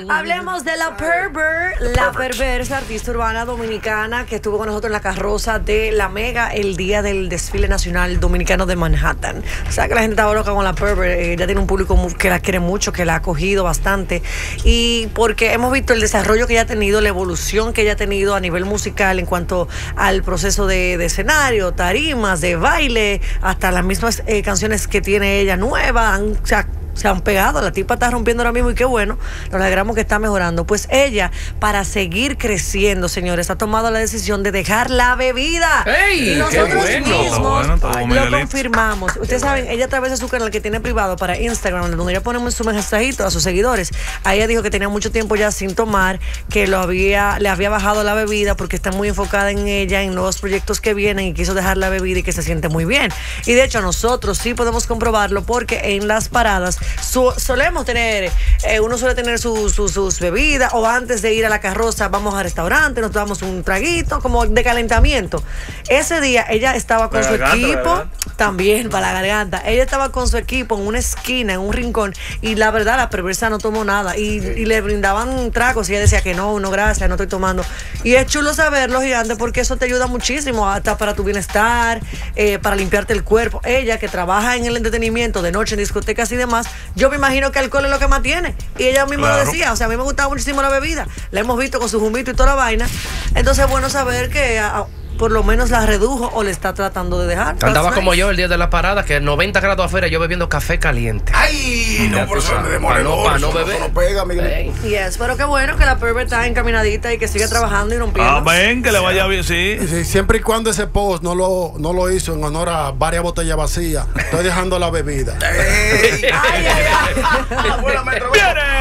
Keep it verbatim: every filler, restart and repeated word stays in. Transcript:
Hablemos de la Perver, la perversa artista urbana dominicana que estuvo con nosotros en la carroza de la Mega el día del desfile nacional dominicano de Manhattan. O sea que la gente estaba loca con la Perver. Ella tiene un público que la quiere mucho, que la ha acogido bastante. Y porque hemos visto el desarrollo que ella ha tenido, la evolución que ella ha tenido a nivel musical en cuanto al proceso de, de escenario, tarimas, de baile, hasta las mismas eh, canciones que tiene ella nuevas. Han, o sea, se han pegado, la tipa está rompiendo ahora mismo y qué bueno, nos alegramos que está mejorando. Pues ella, para seguir creciendo, señores, ha tomado la decisión de dejar la bebida. ¡Ey! Y nosotros bueno. mismos Está bueno, está lo confirmamos. Ustedes saben, ella a través de su canal que tiene privado para Instagram, donde ella pone su mensajito a sus seguidores, a ella dijo que tenía mucho tiempo ya sin tomar, que lo había, le había bajado la bebida porque está muy enfocada en ella, en nuevos proyectos que vienen y quiso dejar la bebida y que se siente muy bien. Y de hecho nosotros sí podemos comprobarlo porque en las paradas Su, solemos tener, eh, uno suele tener su, su, sus bebidas, o antes de ir a la carroza vamos al restaurante, nos tomamos un traguito como de calentamiento. Ese día ella estaba con la su garganta, equipo, también para la garganta, ella estaba con su equipo en una esquina, en un rincón, y la verdad la perversa no tomó nada, y, y le brindaban tragos y ella decía que no, no gracias, no estoy tomando. Y es chulo saberlo, gigante, porque eso te ayuda muchísimo, hasta para tu bienestar, eh, para limpiarte el cuerpo. Ella que trabaja en el entretenimiento de noche, en discotecas y demás, yo me imagino que alcohol es lo que más tiene. Y ella misma Claro. lo decía. O sea, a mí me gustaba muchísimo la bebida. La hemos visto con su jumito y toda la vaina. Entonces es bueno saber que a, por lo menos la redujo o le está tratando de dejar. Andaba That's como nice. yo el día de la parada, que noventa grados afuera, yo bebiendo café caliente. Ay, Ya no, por tú eso sabes, de pa' no- demoledor, pa' no eso beber. eso no pega, Miguel. Ey. Yes, pero qué bueno que la pervert está encaminadita y que siga trabajando y rompiendo. Amén, que le vaya bien, sí. Sí, siempre y cuando ese post no lo, no lo hizo en honor a varias botellas vacías, estoy dejando la bebida. Ey. Ay, ay, ay. Ah, bueno, maestro. ¡Viene!